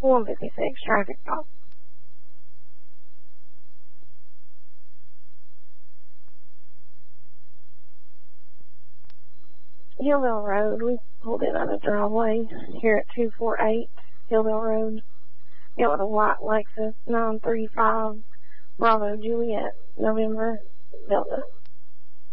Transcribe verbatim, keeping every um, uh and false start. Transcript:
one fifty-six, traffic stop. Hillville Road, we pulled in on a driveway here at two forty-eight Hillville Road. It was a white Lexus nine three five Bravo Juliet November Delta.